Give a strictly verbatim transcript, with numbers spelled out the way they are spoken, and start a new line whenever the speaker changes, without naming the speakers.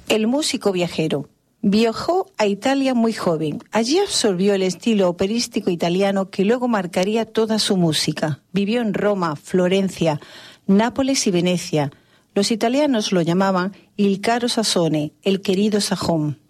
El músico viajero. Viajó a Italia muy joven. Allí absorbió el estilo operístico italiano que luego marcaría toda su música. Vivió en Roma, Florencia, Nápoles y Venecia. Los italianos lo llamaban Il caro Sassone, el querido sajón.